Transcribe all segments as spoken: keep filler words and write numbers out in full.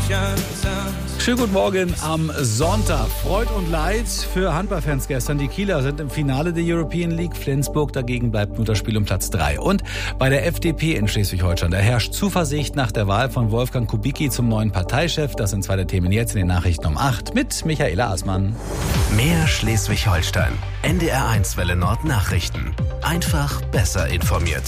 Schönen guten Morgen am Sonntag. Freud und Leid für Handballfans gestern. Die Kieler sind im Finale der European League. Flensburg dagegen bleibt nur das Spiel um Platz drei. Und bei der F D P in Schleswig-Holstein, da herrscht Zuversicht nach der Wahl von Wolfgang Kubicki zum neuen Parteichef. Das sind zwei der Themen jetzt in den Nachrichten um acht mit Michaela Aßmann. Mehr Schleswig-Holstein. N D R eins Welle Nord Nachrichten. Einfach besser informiert.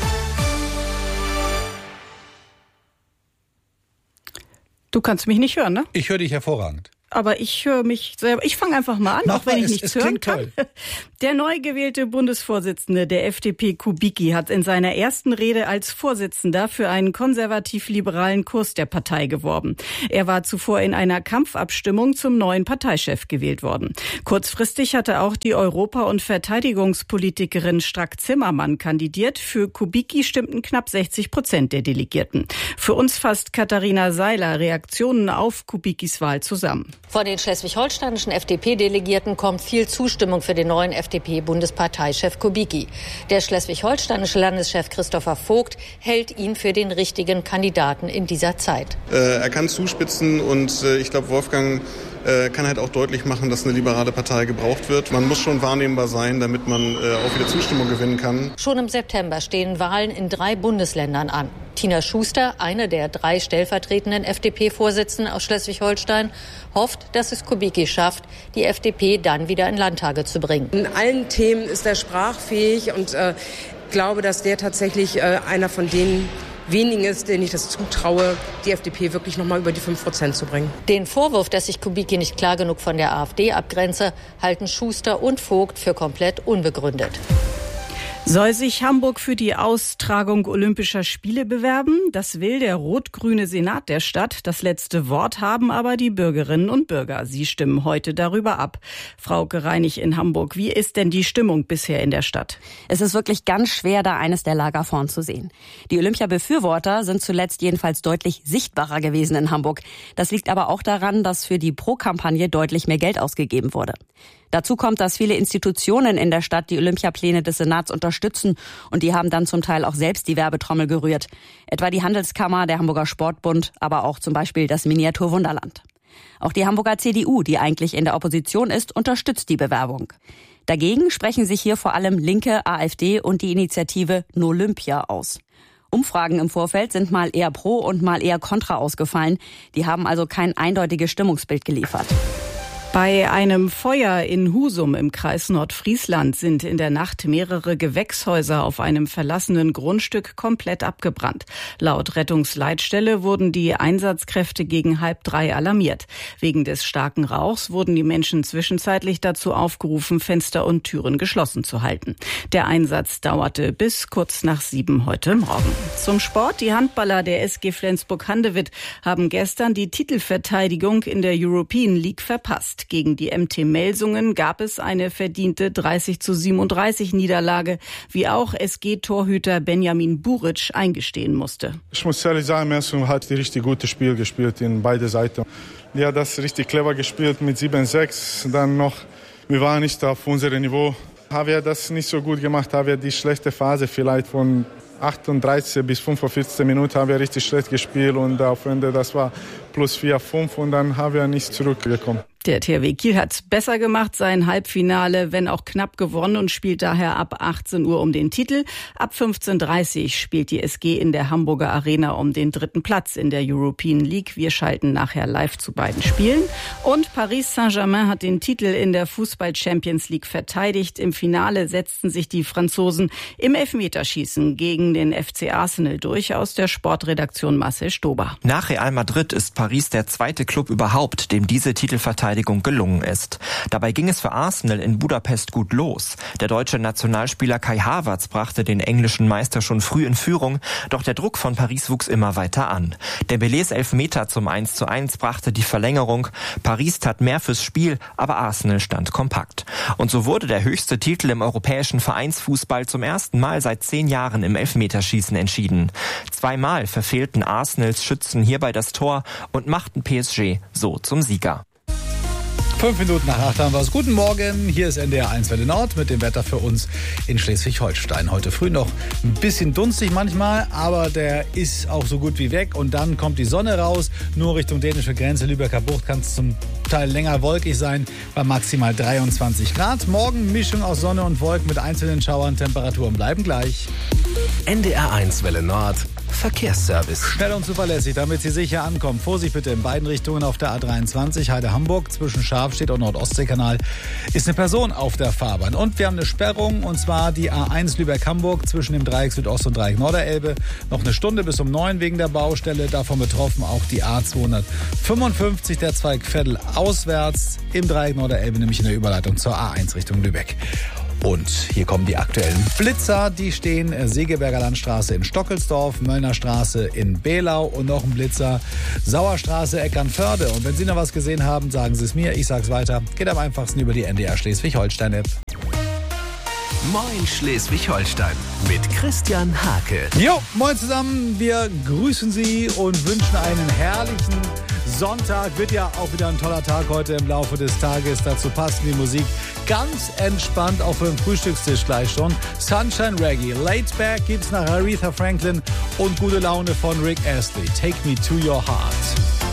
Du kannst mich nicht hören, ne? Ich höre dich hervorragend. Aber ich höre mich selber. Ich fange einfach mal an, Mach auch wenn mal, ich es, nichts es hören kann. Toll. Der neu gewählte Bundesvorsitzende der F D P, Kubicki, hat in seiner ersten Rede als Vorsitzender für einen konservativ-liberalen Kurs der Partei geworben. Er war zuvor in einer Kampfabstimmung zum neuen Parteichef gewählt worden. Kurzfristig hatte auch die Europa- und Verteidigungspolitikerin Strack-Zimmermann kandidiert. Für Kubicki stimmten knapp sechzig Prozent der Delegierten. Für uns fasst Katharina Seiler Reaktionen auf Kubickis Wahl zusammen. Von den schleswig-holsteinischen F D P-Delegierten kommt viel Zustimmung für den neuen F D P-Bundesparteichef Kubicki. Der schleswig-holsteinische Landeschef Christopher Vogt hält ihn für den richtigen Kandidaten in dieser Zeit. Äh, er kann zuspitzen und äh, ich glaube, Wolfgang äh, kann halt auch deutlich machen, dass eine liberale Partei gebraucht wird. Man muss schon wahrnehmbar sein, damit man äh, auch wieder Zustimmung gewinnen kann. Schon im September stehen Wahlen in drei Bundesländern an. Tina Schuster, eine der drei stellvertretenden F D P-Vorsitzenden aus Schleswig-Holstein, hofft, dass es Kubicki schafft, die F D P dann wieder in Landtage zu bringen. In allen Themen ist er sprachfähig und äh, glaube, dass der tatsächlich äh, einer von den wenigen ist, denen ich das zutraue, die F D P wirklich noch mal über die fünf Prozent zu bringen. Den Vorwurf, dass sich Kubicki nicht klar genug von der AfD abgrenze, halten Schuster und Vogt für komplett unbegründet. Soll sich Hamburg für die Austragung Olympischer Spiele bewerben? Das will der rot-grüne Senat der Stadt. Das letzte Wort haben aber die Bürgerinnen und Bürger. Sie stimmen heute darüber ab. Frauke Reinig in Hamburg, wie ist denn die Stimmung bisher in der Stadt? Es ist wirklich ganz schwer, da eines der Lager vorn zu sehen. Die Olympia-Befürworter sind zuletzt jedenfalls deutlich sichtbarer gewesen in Hamburg. Das liegt aber auch daran, dass für die Pro-Kampagne deutlich mehr Geld ausgegeben wurde. Dazu kommt, dass viele Institutionen in der Stadt die Olympiapläne des Senats unterstützen und die haben dann zum Teil auch selbst die Werbetrommel gerührt. Etwa die Handelskammer, der Hamburger Sportbund, aber auch zum Beispiel das Miniaturwunderland. Auch die Hamburger C D U, die eigentlich in der Opposition ist, unterstützt die Bewerbung. Dagegen sprechen sich hier vor allem Linke, AfD und die Initiative Nolympia aus. Umfragen im Vorfeld sind mal eher pro und mal eher kontra ausgefallen. Die haben also kein eindeutiges Stimmungsbild geliefert. Bei einem Feuer in Husum im Kreis Nordfriesland sind in der Nacht mehrere Gewächshäuser auf einem verlassenen Grundstück komplett abgebrannt. Laut Rettungsleitstelle wurden die Einsatzkräfte gegen halb drei alarmiert. Wegen des starken Rauchs wurden die Menschen zwischenzeitlich dazu aufgerufen, Fenster und Türen geschlossen zu halten. Der Einsatz dauerte bis kurz nach sieben heute Morgen. Zum Sport. Die Handballer der S G Flensburg-Handewitt haben gestern die Titelverteidigung in der European League verpasst. Gegen die M T Melsungen gab es eine verdiente dreißig zu siebenunddreißig Niederlage, wie auch S G-Torhüter Benjamin Buric eingestehen musste. Ich muss ehrlich sagen, Melsungen hat ein richtig gutes Spiel gespielt in beide Seiten. Die hat das richtig clever gespielt mit sieben sechs. Dann noch, wir waren nicht auf unserem Niveau. Haben wir das nicht so gut gemacht, haben wir die schlechte Phase vielleicht von achtunddreißig bis fünfundvierzig Minuten haben wir richtig schlecht gespielt und auf Ende das war plus vier, fünf und dann haben wir nicht zurückgekommen. Der T H W Kiel hat es besser gemacht, sein Halbfinale, wenn auch knapp, gewonnen und spielt daher ab achtzehn Uhr um den Titel. Ab fünfzehn Uhr dreißig spielt die S G in der Hamburger Arena um den dritten Platz in der European League. Wir schalten nachher live zu beiden Spielen. Und Paris Saint-Germain hat den Titel in der Fußball-Champions League verteidigt. Im Finale setzten sich die Franzosen im Elfmeterschießen gegen den F C Arsenal durch. Aus der Sportredaktion Marcel Stober. Nach Real Madrid ist Paris der zweite Club überhaupt, dem diese Titelverteidigung gelungen ist. Dabei ging es für Arsenal in Budapest gut los. Der deutsche Nationalspieler Kai Havertz brachte den englischen Meister schon früh in Führung, doch der Druck von Paris wuchs immer weiter an. Dembélés Elfmeter zum eins zu eins brachte die Verlängerung. Paris tat mehr fürs Spiel, aber Arsenal stand kompakt. Und so wurde der höchste Titel im europäischen Vereinsfußball zum ersten Mal seit zehn Jahren im Elfmeterschießen entschieden. Zweimal verfehlten Arsenals Schützen hierbei das Tor und machten P S G so zum Sieger. Fünf Minuten nach acht haben wir es. Guten Morgen, hier ist N D R eins Welle Nord mit dem Wetter für uns in Schleswig-Holstein. Heute früh noch ein bisschen dunstig manchmal, aber der ist auch so gut wie weg. Und dann kommt die Sonne raus, nur Richtung dänische Grenze. Lübecker Bucht kann es zum Teil länger wolkig sein, bei maximal dreiundzwanzig Grad. Morgen Mischung aus Sonne und Wolken mit einzelnen Schauern. Temperaturen bleiben gleich. N D R eins Welle Nord. Verkehrsservice. Schnell und zuverlässig, damit Sie sicher ankommen. Vorsicht bitte in beiden Richtungen auf der A dreiundzwanzig Heide-Hamburg zwischen Scharfstedt und Nord-Ostsee-Kanal ist eine Person auf der Fahrbahn. Und wir haben eine Sperrung, und zwar die A eins Lübeck-Hamburg zwischen dem Dreieck Südost und Dreieck Norderelbe. Noch eine Stunde bis um neun wegen der Baustelle. Davon betroffen auch die A zweihundertfünfundfünfzig, der Zweig Veddel auswärts im Dreieck Norderelbe, nämlich in der Überleitung zur A eins Richtung Lübeck. Und hier kommen die aktuellen Blitzer. Die stehen Segeberger Landstraße in Stockelsdorf, Möllner Straße in Behlau und noch ein Blitzer Sauerstraße Eckernförde. Und wenn Sie noch was gesehen haben, sagen Sie es mir. Ich sag's weiter. Geht am einfachsten über die N D R Schleswig-Holstein-App. Moin Schleswig-Holstein mit Christian Hake. Jo, moin zusammen. Wir grüßen Sie und wünschen einen herrlichen Sonntag. Wird ja auch wieder ein toller Tag heute im Laufe des Tages. Dazu passt die Musik ganz entspannt auf dem Frühstückstisch gleich schon. Sunshine Reggae, Laid Back gibt's nach Aretha Franklin und gute Laune von Rick Astley. Take Me to Your Heart.